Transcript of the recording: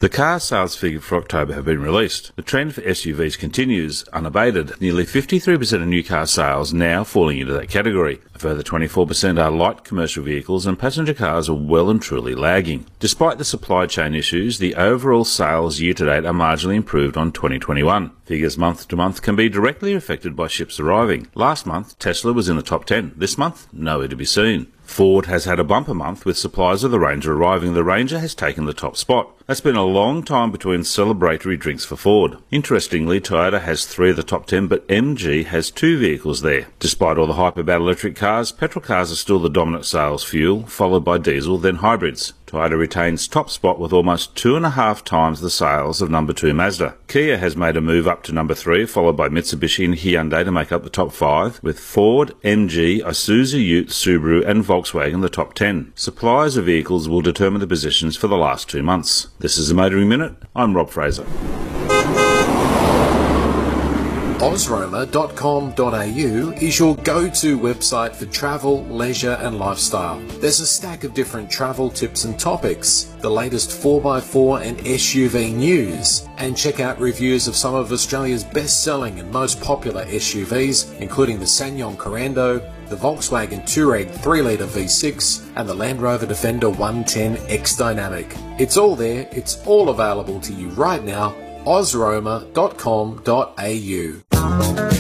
The car sales figures for October have been released. The trend for SUVs continues unabated. Nearly 53% of new car sales now falling into that category. A further 24% are light commercial vehicles, and passenger cars are well and truly lagging. Despite the supply chain issues, the overall sales year-to-date are marginally improved on 2021. Figures month to month can be directly affected by ships arriving. Last month, Tesla was in the top 10. This month, nowhere to be seen. Ford has had a bumper month with supplies of the Ranger arriving. The Ranger has taken the top spot. It's been a long time between celebratory drinks for Ford. Interestingly, Toyota has 3 of the top 10, but MG has 2 vehicles there. Despite all the hype about electric cars, petrol cars are still the dominant sales fuel, followed by diesel, then hybrids. Toyota retains top spot with almost 2.5 times the sales of number 2 Mazda. Kia has made a move up to number 3, followed by Mitsubishi and Hyundai to make up the top 5, with Ford, MG, Isuzu Ute, Subaru and Volkswagen the top 10. Suppliers of vehicles will determine the positions for the last 2 months. This is the Motoring Minute. I'm Rob Fraser. Ozroma.com.au is your go-to website for travel, leisure and lifestyle. There's a stack of different travel tips and topics, the latest 4x4 and SUV news, and check out reviews of some of Australia's best-selling and most popular SUVs, including the Sanyong Corando, the Volkswagen Touareg 3-litre V6 and the Land Rover Defender 110 X Dynamic. It's all there, it's all available to you right now. Ozroma.com.au